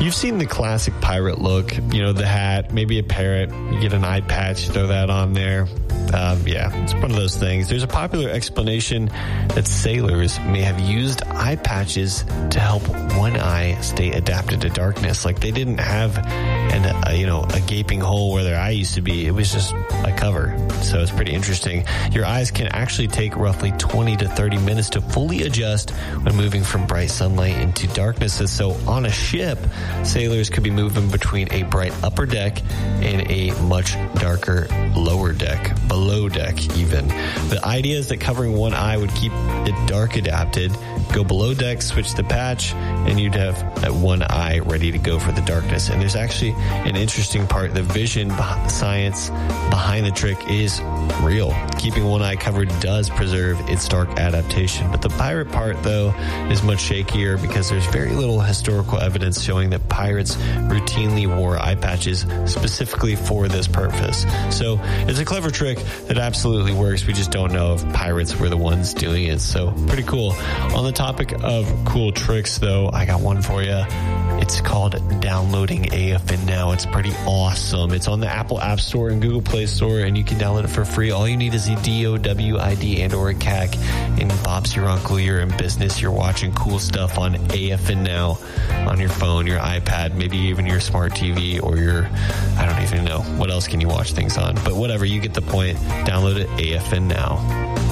You've seen the classic pirate look, the hat, maybe a parrot, you get an eye patch, throw that on there. It's one of those things. There's a popular explanation that sailors may have used eye patches to help one eye stay adapted to darkness. Like they didn't have a gaping hole where their eye used to be. It was just a cover. So it's pretty interesting. Your eyes can actually take roughly 20 to 30 minutes to fully adjust when moving from bright sunlight into darkness. And so on a ship, sailors could be moving between a bright upper deck and a much darker lower deck, below deck even. The idea is that covering one eye would keep it dark adapted. Go below deck, switch the patch, and you'd have that one eye ready to go for the darkness. And there's actually an interesting part. The vision science behind the trick is real. Keeping one eye covered does preserve its dark adaptation. But the pirate part, though, is much shakier because there's very little historical evidence showing that pirates routinely wore eye patches specifically for this purpose. So it's a clever trick that absolutely works. We just don't know if pirates were the ones doing it. So pretty cool. On the topic of cool tricks, though, I got one for you. It's called downloading AFN Now. It's pretty awesome. It's on the Apple App Store and Google Play Store, and you can download it for free. All you need is a DOWID and or a CAC, and Bob's your uncle. You're in business. You're watching cool stuff on AFN Now on your phone, your iPad, maybe even your smart TV or I don't even know. What else can you watch things on? But whatever, you get the point. Download it, AFN Now.